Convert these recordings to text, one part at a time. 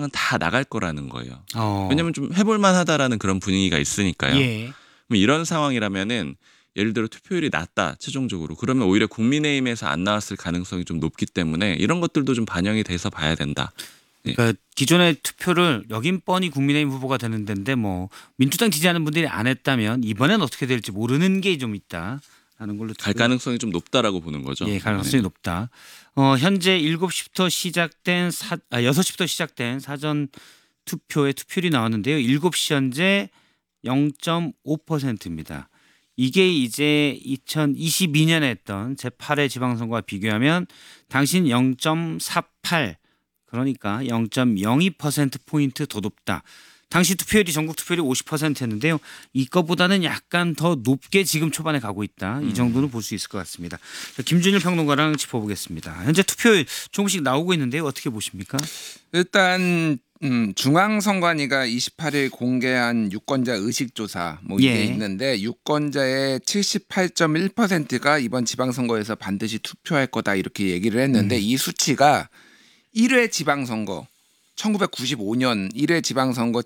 이상은 다 나갈 거라는 거예요. 어. 왜냐하면 좀 해볼만하다라는 그런 분위기가 있으니까요. 예. 그럼 이런 상황이라면은 예를 들어 투표율이 낮다 최종적으로 그러면 오히려 국민의힘에서 안 나왔을 가능성이 좀 높기 때문에 이런 것들도 좀 반영이 돼서 봐야 된다. 그러니까 기존의 투표를 여긴 뻔히 국민의힘 후보가 되는 데인데 뭐 민주당 지지하는 분들이 안 했다면 이번엔 어떻게 될지 모르는 게 좀 있다라는 걸로 갈 가능성이 좀 높다라고 보는 거죠. 예, 가능성이 높다. 현재 7시부터 시작된 6시부터 시작된 사전 투표의 투표율이 나왔는데요. 7시 현재 0.5%입니다. 이게 이제 2022년에 했던 제8회 지방선거와 비교하면 당신 0.48 그러니까 0.02%포인트 더 높다. 당시 투표율이 전국 투표율이 50%였는데요. 이거보다는 약간 더 높게 지금 초반에 가고 있다. 이 정도는 볼 수 있을 것 같습니다. 김준일 평론가랑 짚어보겠습니다. 현재 투표율 조금씩 나오고 있는데요. 어떻게 보십니까? 일단 중앙선관위가 28일 공개한 유권자 의식조사 뭐 이게 예. 있는데 유권자의 78.1%가 이번 지방선거에서 반드시 투표할 거다 이렇게 얘기를 했는데 이 수치가 1회 지방선거 1995년 1회 지방선거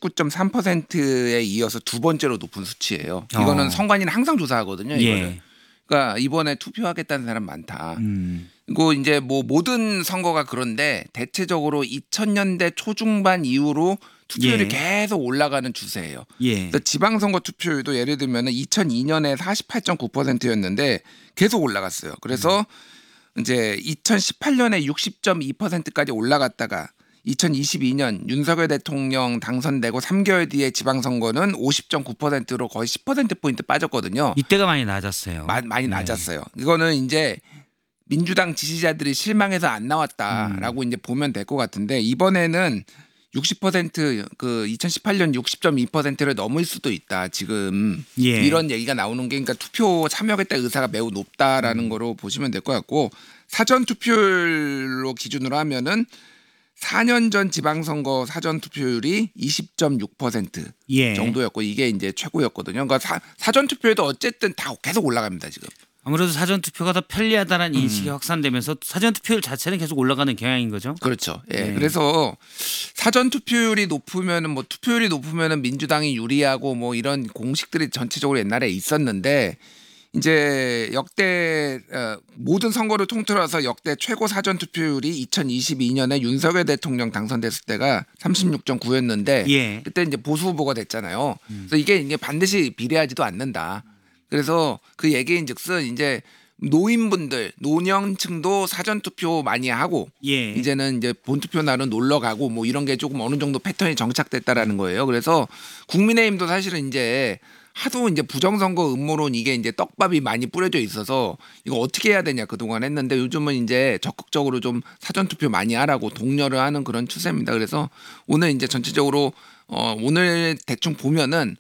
79.3%에 이어서 두 번째로 높은 수치예요. 이거는 선관위는 항상 조사하거든요. 이거는. 예. 그러니까 이번에 투표하겠다는 사람 많다. 그리고 이제 뭐 모든 선거가 그런데 대체적으로 2000년대 초중반 이후로 투표율이 예. 계속 올라가는 추세예요. 예. 그래서 지방선거 투표율도 예를 들면 2002년에 48.9%였는데 계속 올라갔어요. 그래서 이제 2018년에 60.2%까지 올라갔다가 2022년 윤석열 대통령 당선되고 3개월 뒤에 지방선거는 50.9%로 거의 10%포인트 빠졌거든요. 이때가 많이 낮았어요. 많이 낮았어요. 이거는 이제 민주당 지지자들이 실망해서 안 나왔다라고 이제 보면 될 것 같은데 이번에는 60%그 2018년 60.2%를 넘을 수도 있다. 지금 예. 이런 얘기가 나오는 게 그러니까 투표 참여하겠다 의사가 매우 높다라는 거로 보시면 될 것 같고 사전 투표율로 기준으로 하면은 4년 전 지방선거 사전 투표율이 20.6% 예. 정도였고 이게 이제 최고였거든요. 그러니까 사전 투표율도 어쨌든 다 계속 올라갑니다 지금. 아무래도 사전 투표가 더 편리하다는 인식이 확산되면서 사전 투표율 자체는 계속 올라가는 경향인 거죠. 그렇죠. 예. 네. 그래서 사전 투표율이 높으면은 뭐 투표율이 높으면은 민주당이 유리하고 뭐 이런 공식들이 전체적으로 옛날에 있었는데 이제 역대 모든 선거를 통틀어서 역대 최고 사전 투표율이 2022년에 윤석열 대통령 당선됐을 때가 36.9였는데 예. 그때 이제 보수 후보가 됐잖아요. 그래서 이게 반드시 비례하지도 않는다. 그래서 그 얘기인즉슨 이제 노인분들 노년층도 사전 투표 많이 하고 예. 이제는 이제 본투표 날은 놀러 가고 뭐 이런 게 조금 어느 정도 패턴이 정착됐다라는 거예요. 그래서 국민의힘도 사실은 이제 하도 이제 부정선거 음모론 이게 이제 떡밥이 많이 뿌려져 있어서 이거 어떻게 해야 되냐 그동안 했는데 요즘은 이제 적극적으로 좀 사전 투표 많이 하라고 독려를 하는 그런 추세입니다. 그래서 오늘 이제 전체적으로 오늘 대충 보면은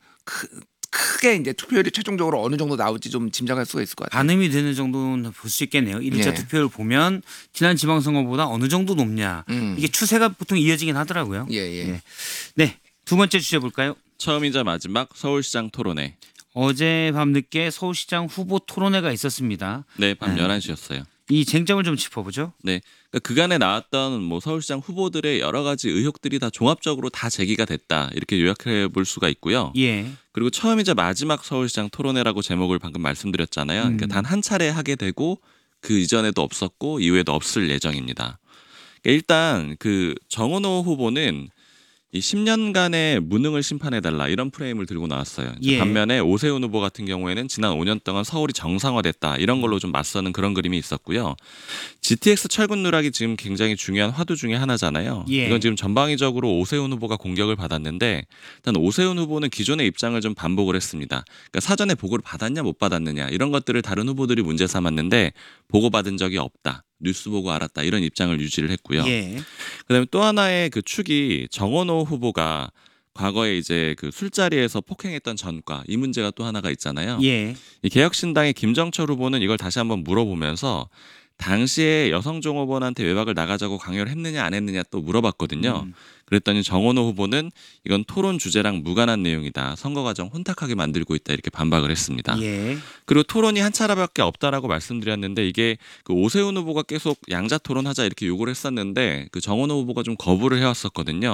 크게 이제 투표율이 최종적으로 어느 정도 나올지 좀 짐작할 수가 있을 것 같아요. 가늠이 되는 정도는 볼 수 있겠네요. 1차 예. 투표율 보면 지난 지방선거보다 어느 정도 높냐. 이게 추세가 보통 이어지긴 하더라고요. 예. 네. 두 번째 주제 볼까요? 처음이자 마지막 서울시장 토론회. 어젯밤 늦게 서울시장 후보 토론회가 있었습니다. 네, 밤 11시였어요. 이 쟁점을 좀 짚어보죠. 네, 그러니까 그간에 나왔던 뭐 서울시장 후보들의 여러 가지 의혹들이 다 종합적으로 다 제기가 됐다 이렇게 요약해 볼 수가 있고요. 예. 그리고 처음이자 마지막 서울시장 토론회라고 제목을 방금 말씀드렸잖아요. 그러니까 단 한 차례 하게 되고 그 이전에도 없었고 이후에도 없을 예정입니다. 그러니까 일단 그 정원호 후보는 이 10년간의 무능을 심판해달라 이런 프레임을 들고 나왔어요. 예. 반면에 오세훈 후보 같은 경우에는 지난 5년 동안 서울이 정상화됐다 이런 걸로 좀 맞서는 그런 그림이 있었고요. GTX 철근 누락이 지금 굉장히 중요한 화두 중에 하나잖아요. 예. 이건 지금 전방위적으로 오세훈 후보가 공격을 받았는데 일단 오세훈 후보는 기존의 입장을 좀 반복을 했습니다. 그러니까 사전에 보고를 받았냐 못 받았느냐 이런 것들을 다른 후보들이 문제 삼았는데 보고받은 적이 없다. 뉴스 보고 알았다 이런 입장을 유지를 했고요. 예. 그다음에 또 하나의 그 축이 정원호 후보가 과거에 이제 그 술자리에서 폭행했던 전과 이 문제가 또 하나가 있잖아요. 예. 이 개혁신당의 김정철 후보는 이걸 다시 한번 물어보면서 당시에 여성 종업원한테 외박을 나가자고 강요를 했느냐 안 했느냐 또 물어봤거든요. 그랬더니 정원호 후보는 이건 토론 주제랑 무관한 내용이다. 선거 과정 혼탁하게 만들고 있다. 이렇게 반박을 했습니다. 예. 그리고 토론이 한 차례밖에 없다라고 말씀드렸는데 이게 그 오세훈 후보가 계속 양자 토론하자 이렇게 요구를 했었는데 그 정원호 후보가 좀 거부를 해왔었거든요.